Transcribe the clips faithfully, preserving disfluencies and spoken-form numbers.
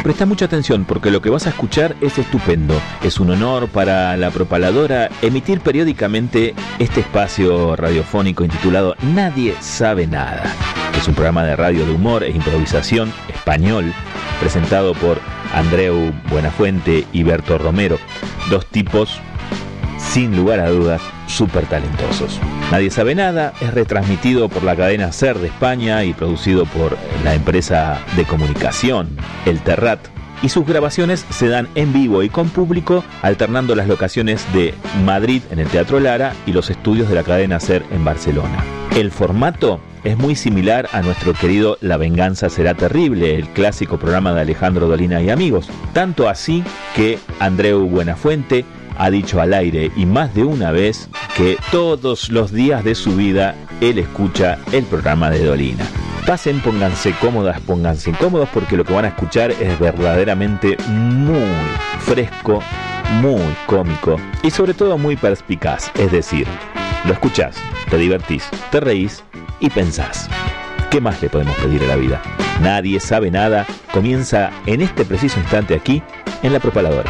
Presta mucha atención porque lo que vas a escuchar es estupendo. Es un honor para la propaladora emitir periódicamente este espacio radiofónico intitulado Nadie Sabe Nada. Es un programa de radio de humor e improvisación español presentado por Andreu Buenafuente y Berto Romero, dos tipos sin lugar a dudas súper talentosos. Nadie Sabe Nada es retransmitido por la cadena SER de España y producido por la empresa de comunicación El Terrat, y sus grabaciones se dan en vivo y con público, alternando las locaciones de Madrid en el Teatro Lara y los estudios de la cadena SER en Barcelona. El formato es muy similar a nuestro querido La Venganza Será Terrible, el clásico programa de Alejandro Dolina y amigos, tanto así que Andreu Buenafuente ha dicho al aire y más de una vez que todos los días de su vida él escucha el programa de Dolina. Pasen, pónganse cómodas, pónganse cómodos porque lo que van a escuchar es verdaderamente muy fresco, muy cómico y sobre todo muy perspicaz. Es decir, lo escuchás, te divertís, te reís y pensás. ¿Qué más le podemos pedir a la vida? Nadie Sabe Nada comienza en este preciso instante aquí en La Propaladora.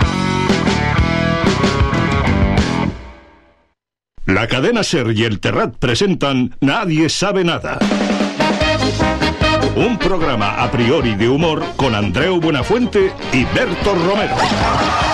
La cadena SER y el Terrat presentan Nadie Sabe Nada. Un programa a priori de humor con Andreu Buenafuente y Berto Romero.